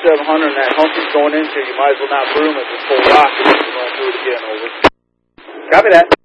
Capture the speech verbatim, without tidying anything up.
thirty-seven hundred and that hump he's going into, you might as well not broom it, just full rock, and you're going through it again, over. Copy that.